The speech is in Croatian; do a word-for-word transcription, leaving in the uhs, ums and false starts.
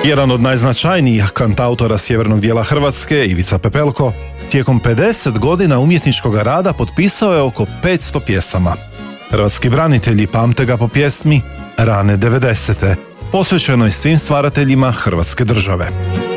Jedan od najznačajnijih kantautora sjevernog dijela Hrvatske, Ivica Pepelko, tijekom pedeset godina umjetničkog rada potpisao je oko petsto pjesama. Hrvatski branitelji pamte ga po pjesmi Rane devedesete, posvećenoj svim stvarateljima Hrvatske države.